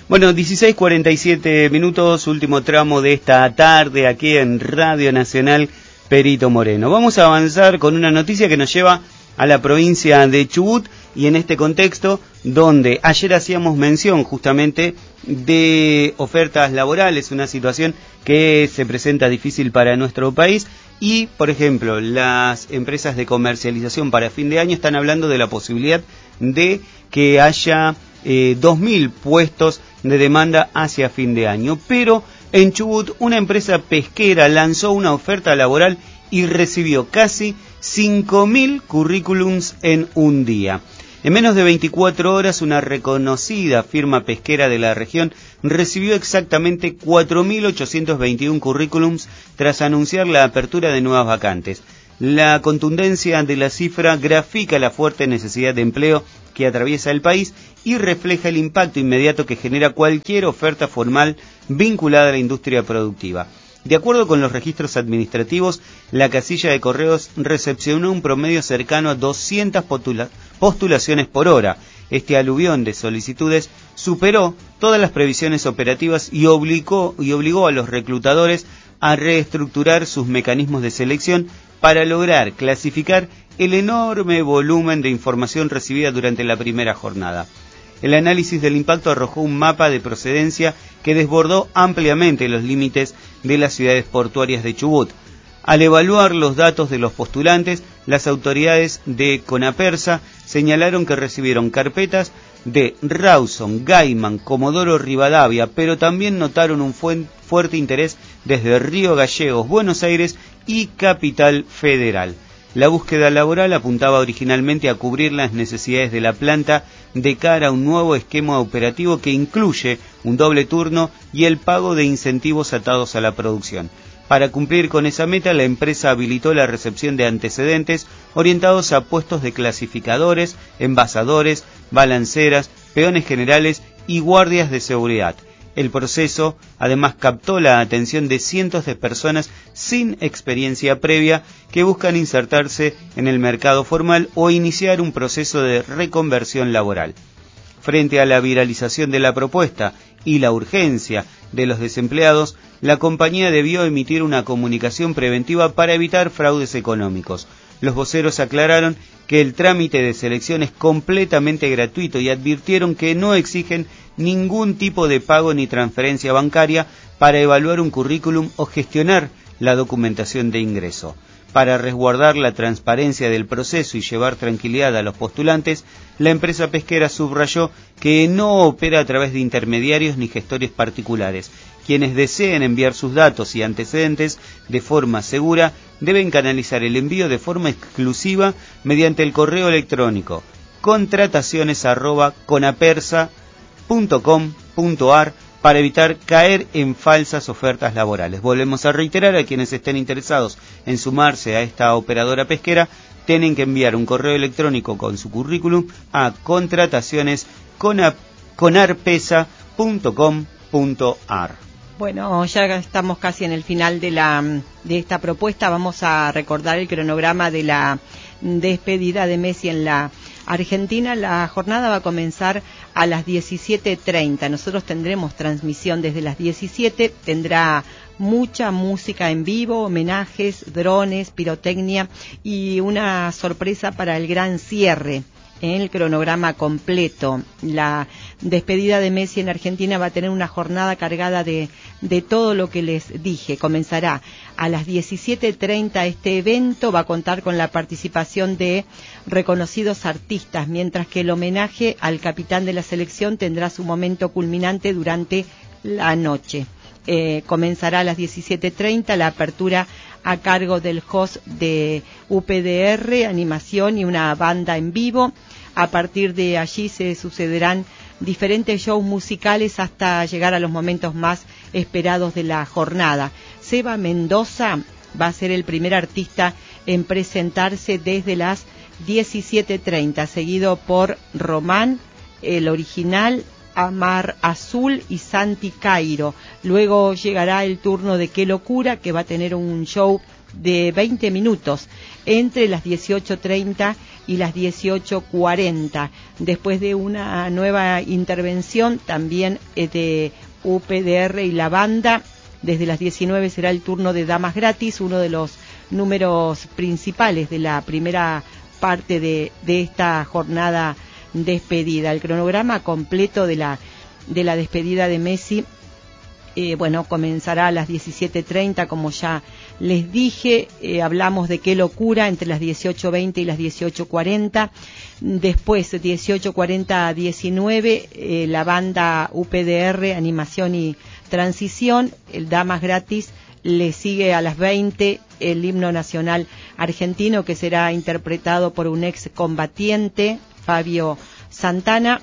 Bueno, 16:47 minutos, último tramo de esta tarde aquí en Radio Nacional Perito Moreno. Vamos a avanzar con una noticia que nos lleva a la provincia de Chubut y en este contexto donde ayer hacíamos mención justamente de ofertas laborales, una situación que se presenta difícil para nuestro país y, por ejemplo, las empresas de comercialización para fin de año están hablando de la posibilidad de que haya 2.000 puestos de demanda hacia fin de año, pero en Chubut una empresa pesquera lanzó una oferta laboral y recibió casi 5.000 currículums en un día. En menos de 24 horas, una reconocida firma pesquera de la región recibió exactamente 4.821 currículums tras anunciar la apertura de nuevas vacantes. La contundencia de la cifra grafica la fuerte necesidad de empleo que atraviesa el país y refleja el impacto inmediato que genera cualquier oferta formal vinculada a la industria productiva. De acuerdo con los registros administrativos, la casilla de correos recepcionó un promedio cercano a 200 postulaciones por hora. Este aluvión de solicitudes superó todas las previsiones operativas y obligó a los reclutadores a reestructurar sus mecanismos de selección para lograr clasificar el enorme volumen de información recibida durante la primera jornada. El análisis del impacto arrojó un mapa de procedencia que desbordó ampliamente los límites de las ciudades portuarias de Chubut. Al evaluar los datos de los postulantes, las autoridades de Conapersa señalaron que recibieron carpetas de Rawson, Gaiman, Comodoro Rivadavia, pero también notaron un fuerte interés desde Río Gallegos, Buenos Aires y Capital Federal. La búsqueda laboral apuntaba originalmente a cubrir las necesidades de la planta de cara a un nuevo esquema operativo que incluye un doble turno y el pago de incentivos atados a la producción. Para cumplir con esa meta, la empresa habilitó la recepción de antecedentes orientados a puestos de clasificadores, envasadores, balanceras, peones generales y guardias de seguridad. El proceso, además, captó la atención de cientos de personas sin experiencia previa que buscan insertarse en el mercado formal o iniciar un proceso de reconversión laboral. Frente a la viralización de la propuesta y la urgencia de los desempleados, la compañía debió emitir una comunicación preventiva para evitar fraudes económicos. Los voceros aclararon que el trámite de selección es completamente gratuito y advirtieron que no exigen ningún tipo de pago ni transferencia bancaria para evaluar un currículum o gestionar la documentación de ingreso. Para resguardar la transparencia del proceso y llevar tranquilidad a los postulantes, la empresa pesquera subrayó que no opera a través de intermediarios ni gestores particulares. Quienes deseen enviar sus datos y antecedentes de forma segura deben canalizar el envío de forma exclusiva mediante el correo electrónico contrataciones@conapersa.com.ar para evitar caer en falsas ofertas laborales. Volvemos a reiterar a quienes estén interesados en sumarse a esta operadora pesquera, tienen que enviar un correo electrónico con su currículum a contrataciones@conarpesa.com.ar. Bueno, ya estamos casi en el final de esta propuesta. Vamos a recordar el cronograma de la despedida de Messi en la Argentina. La jornada va a comenzar a las 17:30. Nosotros tendremos transmisión desde las 17. Tendrá mucha música en vivo, homenajes, drones, pirotecnia y una sorpresa para el gran cierre. En el cronograma completo, la despedida de Messi en Argentina va a tener una jornada cargada de todo lo que les dije. Comenzará a las 17:30 este evento, va a contar con la participación de reconocidos artistas, mientras que el homenaje al capitán de la selección tendrá su momento culminante durante la noche. Comenzará a las 17:30 la apertura a cargo del host de UPDR, animación y una banda en vivo. A partir de allí se sucederán diferentes shows musicales hasta llegar a los momentos más esperados de la jornada. Seba Mendoza va a ser el primer artista en presentarse desde las 17:30, seguido por Román, el original, Amar Azul y Santi Cairo. Luego llegará el turno de Qué Locura, que va a tener un show de 20 minutos entre las 18:30 y las 18:40. Después de una nueva intervención también de UPDR y la banda, desde las 19 será el turno de Damas Gratis, uno de los números principales de la primera parte de esta jornada despedida. El cronograma completo de la despedida de Messi comenzará a las 17:30, como ya les dije. Hablamos de Qué locura entre las 18:20 y las 18:40. Después, 18:40 a 19, la banda UPDR, Animación y Transición. El Damas Gratis le sigue a las 20 el himno nacional argentino, que será interpretado por un ex combatiente, Fabio Santana.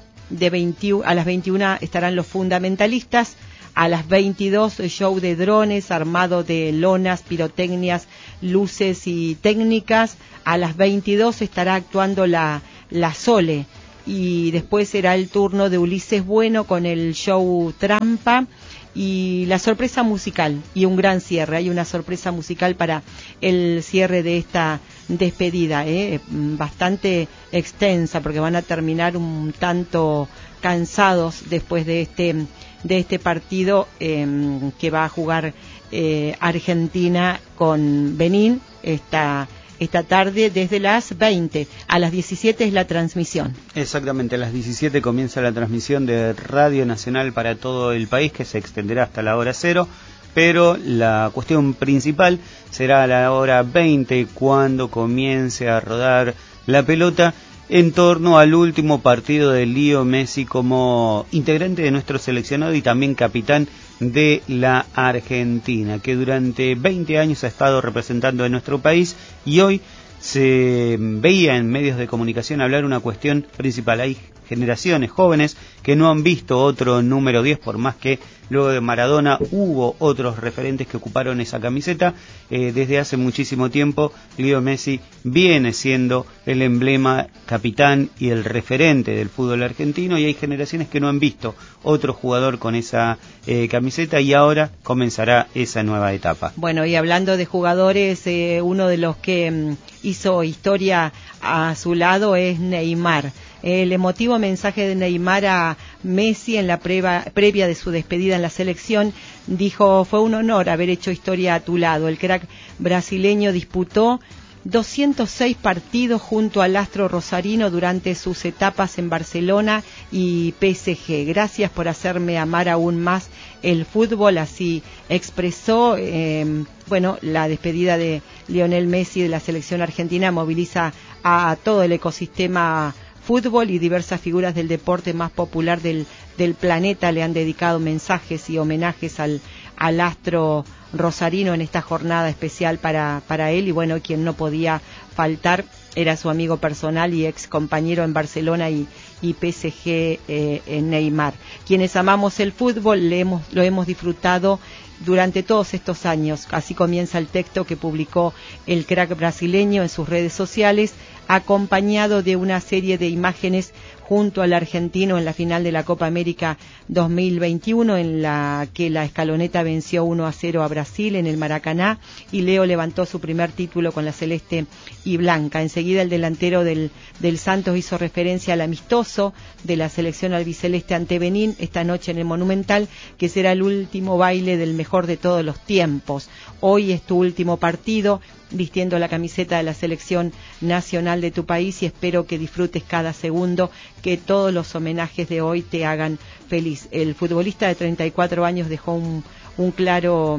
A las 21 estarán los fundamentalistas. A las 22, show de drones armado de lonas, pirotecnias, luces y técnicas. A las 22 estará actuando la Sole. Y después será el turno de Ulises Bueno con el show Trampa y la sorpresa musical y un gran cierre. Hay una sorpresa musical para el cierre de esta despedida, bastante extensa, porque van a terminar un tanto cansados después de este partido que va a jugar Argentina con Benín esta tarde desde las 20. A las 17 es la transmisión. Exactamente, a las 17 comienza la transmisión de Radio Nacional para todo el país, que se extenderá hasta la hora 0, pero la cuestión principal será a la hora 20, cuando comience a rodar la pelota en torno al último partido de Leo Messi como integrante de nuestro seleccionado y también capitán de la Argentina, que durante 20 años ha estado representando a nuestro país, y hoy se veía en medios de comunicación hablar una cuestión principal. Hay generaciones jóvenes que no han visto otro número 10, por más que luego de Maradona hubo otros referentes que ocuparon esa camiseta. Desde hace muchísimo tiempo Leo Messi viene siendo el emblema, capitán y el referente del fútbol argentino, y hay generaciones que no han visto otro jugador con esa camiseta, y ahora comenzará esa nueva etapa. Bueno, y hablando de jugadores, uno de los que hizo historia a su lado es Neymar. El emotivo mensaje de Neymar a Messi en la previa de su despedida en la selección dijo: fue un honor haber hecho historia a tu lado. El crack brasileño disputó 206 partidos junto al astro rosarino durante sus etapas en Barcelona y PSG. Gracias por hacerme amar aún más el fútbol, así expresó. La despedida de Lionel Messi de la selección argentina moviliza a todo el ecosistema fútbol, y diversas figuras del deporte más popular del planeta le han dedicado mensajes y homenajes al astro rosarino en esta jornada especial para él. Y bueno, quien no podía faltar era su amigo personal y ex compañero en Barcelona y PSG, Neymar. Quienes amamos el fútbol lo hemos disfrutado durante todos estos años. Así comienza el texto que publicó el crack brasileño en sus redes sociales, acompañado de una serie de imágenes junto al argentino en la final de la Copa América 2021, en la que la Escaloneta venció 1-0 a Brasil en el Maracaná, y Leo levantó su primer título con la celeste y blanca. Enseguida el delantero del Santos hizo referencia al amistoso de la selección albiceleste ante Benín esta noche en el Monumental, que será el último baile del mejor de todos los tiempos. Hoy es tu último partido vistiendo la camiseta de la selección nacional de tu país, y espero que disfrutes cada segundo, que todos los homenajes de hoy te hagan feliz. El futbolista de 34 años dejó un claro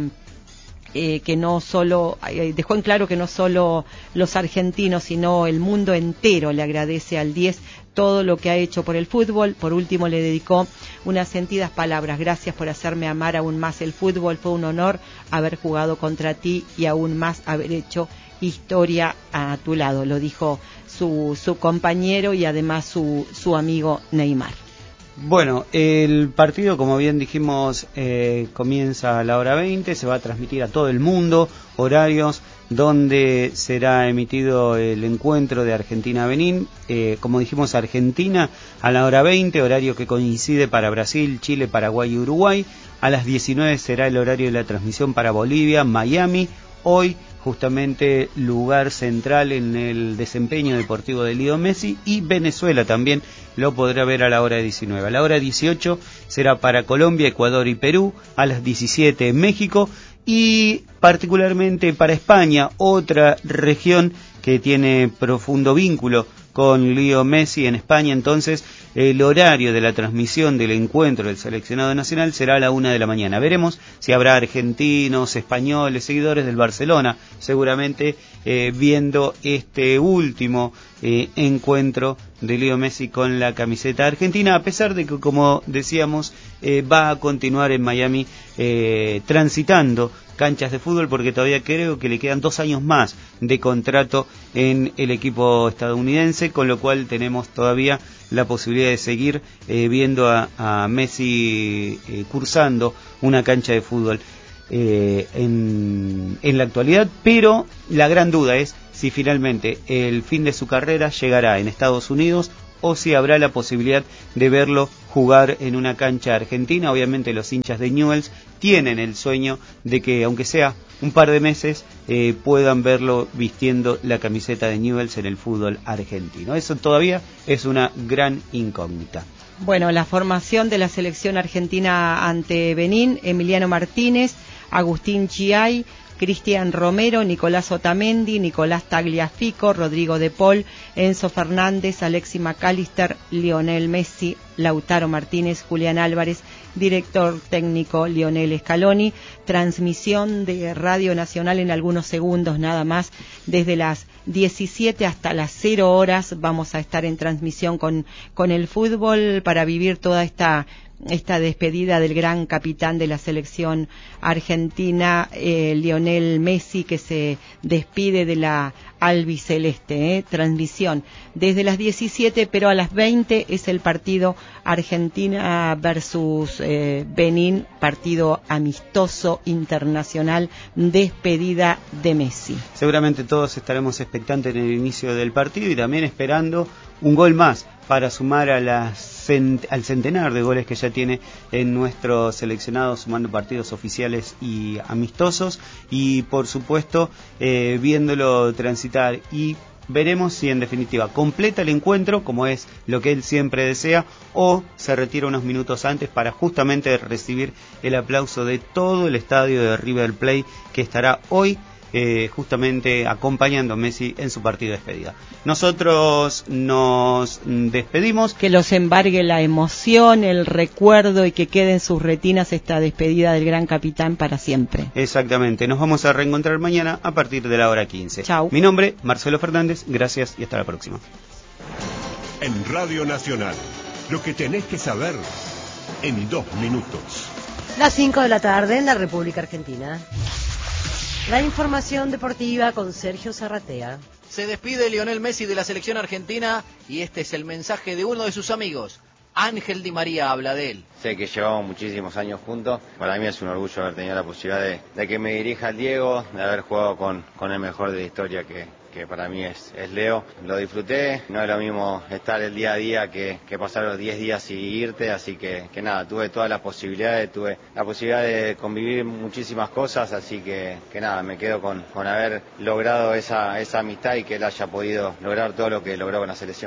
que no solo dejó en claro que no solo los argentinos, sino el mundo entero le agradece al 10 todo lo que ha hecho por el fútbol. Por último, le dedicó unas sentidas palabras: gracias por hacerme amar aún más el fútbol, fue un honor haber jugado contra ti y aún más haber hecho historia a tu lado. Lo dijo su compañero y además su amigo Neymar. Bueno, el partido, como bien dijimos, comienza a la hora 20, se va a transmitir a todo el mundo, horarios donde será emitido el encuentro de Argentina-Benín. Como dijimos, Argentina a la hora 20, horario que coincide para Brasil, Chile, Paraguay y Uruguay. A las 19 será el horario de la transmisión para Bolivia, Miami, hoy justamente lugar central en el desempeño deportivo de Leo Messi, y Venezuela también lo podrá ver a la hora 19. A la hora 18 será para Colombia, Ecuador y Perú, a las 17 México, y particularmente para España, otra región que tiene profundo vínculo con Leo Messi en España. Entonces el horario de la transmisión del encuentro del seleccionado nacional será a la 1 de la mañana. Veremos si habrá argentinos, españoles, seguidores del Barcelona, seguramente viendo este último encuentro de Leo Messi con la camiseta argentina, a pesar de que, como decíamos, va a continuar en Miami transitando canchas de fútbol, porque todavía creo que le quedan 2 años más de contrato en el equipo estadounidense, con lo cual tenemos todavía la posibilidad de seguir viendo a Messi cursando una cancha de fútbol en la actualidad, pero la gran duda es si finalmente el fin de su carrera llegará en Estados Unidos o si habrá la posibilidad de verlo jugar en una cancha argentina. Obviamente los hinchas de Newell's tienen el sueño de que, aunque sea un par de meses, puedan verlo vistiendo la camiseta de Newell's en el fútbol argentino. Eso todavía es una gran incógnita. Bueno, la formación de la selección argentina ante Benín: Emiliano Martínez, Agustín Chiay, Cristian Romero, Nicolás Otamendi, Nicolás Tagliafico, Rodrigo De Paul, Enzo Fernández, Alexis McAllister, Lionel Messi, Lautaro Martínez, Julián Álvarez, director técnico Lionel Scaloni. Transmisión de Radio Nacional en algunos segundos nada más, desde las 17 hasta las 0 horas vamos a estar en transmisión con el fútbol para vivir toda esta despedida del gran capitán de la selección argentina, Lionel Messi, que se despide de la albiceleste. Transmisión desde las 17, pero a las 20 es el partido Argentina versus Benín, partido amistoso internacional, despedida de Messi. Seguramente todos estaremos expectantes en el inicio del partido y también esperando un gol más para sumar al centenar de goles que ya tiene en nuestro seleccionado, sumando partidos oficiales y amistosos, y por supuesto viéndolo transitar, y veremos si en definitiva completa el encuentro, como es lo que él siempre desea, o se retira unos minutos antes para justamente recibir el aplauso de todo el estadio de River Plate, que estará hoy justamente acompañando a Messi en su partido de despedida. Nosotros nos despedimos. Que los embargue la emoción, el recuerdo, y que quede en sus retinas esta despedida del gran capitán para siempre. Exactamente, nos vamos a reencontrar mañana a partir de la hora 15. Chau. Mi nombre, Marcelo Fernández, gracias y hasta la próxima. En Radio Nacional, lo que tenés que saber en 2 minutos. Las 5 de la tarde en la República Argentina. La información deportiva con Sergio Zarratea. Se despide Lionel Messi de la selección argentina y este es el mensaje de uno de sus amigos. Ángel Di María habla de él. Sé que llevamos muchísimos años juntos. Para mí es un orgullo haber tenido la posibilidad de que me dirija el Diego, de haber jugado con el mejor de la historia que para mí es Leo. Lo disfruté, no es lo mismo estar el día a día que pasar los 10 días y irte, así que nada, tuve todas las posibilidades, tuve la posibilidad de convivir muchísimas cosas, así que nada, me quedo con haber logrado esa amistad y que él haya podido lograr todo lo que logró con la selección.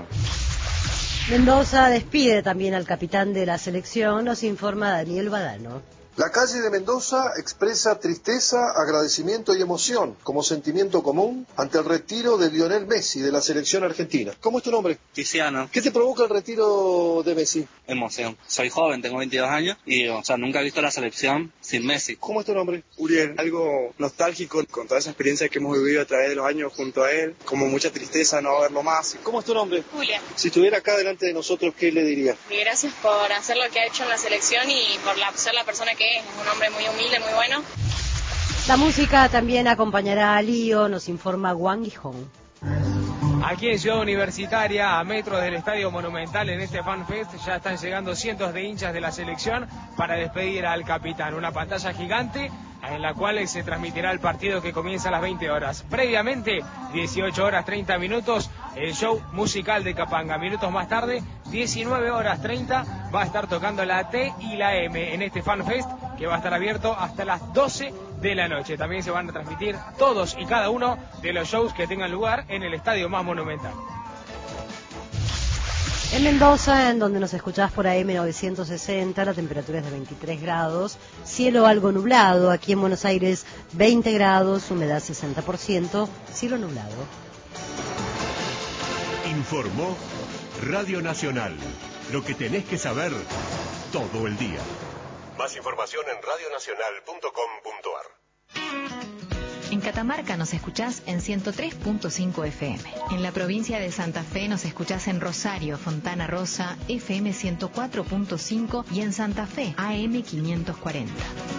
Mendoza despide también al capitán de la selección, nos informa Daniel Badano. La calle de Mendoza expresa tristeza, agradecimiento y emoción como sentimiento común ante el retiro de Lionel Messi de la selección argentina. ¿Cómo es tu nombre? Tiziano. ¿Qué te provoca el retiro de Messi? Emoción. Soy joven, tengo 22 años y nunca he visto la selección sin Messi. ¿Cómo es tu nombre? Uriel. Algo nostálgico con toda esa experiencia que hemos vivido a través de los años junto a él, como mucha tristeza no verlo más. ¿Cómo es tu nombre? Julia. Si estuviera acá delante de nosotros, ¿qué le diría? Y gracias por hacer lo que ha hecho en la selección y por ser la persona que es un hombre muy humilde, muy bueno. La música también acompañará a Lío, nos informa Wang Guijón. Aquí en Ciudad Universitaria, a metros del Estadio Monumental, en este Fan Fest, ya están llegando cientos de hinchas de la selección para despedir al capitán. Una pantalla gigante en la cual se transmitirá el partido que comienza a las 20 horas. Previamente, 18 horas 30 minutos, el show musical de Capanga. Minutos más tarde, 19 horas 30, va a estar tocando la T y la M en este Fan Fest, que va a estar abierto hasta las 12 de la noche. También se van a transmitir todos y cada uno de los shows que tengan lugar en el estadio más monumental. En Mendoza, en donde nos escuchás por AM 960, la temperatura es de 23 grados, cielo algo nublado. Aquí en Buenos Aires, 20 grados, humedad 60%, cielo nublado. Informó Radio Nacional. Lo que tenés que saber todo el día. Más información en radionacional.com.ar. En Catamarca nos escuchás en 103.5 FM. En la provincia de Santa Fe nos escuchás en Rosario, Fontana Rosa, FM 104.5 y en Santa Fe, AM 540.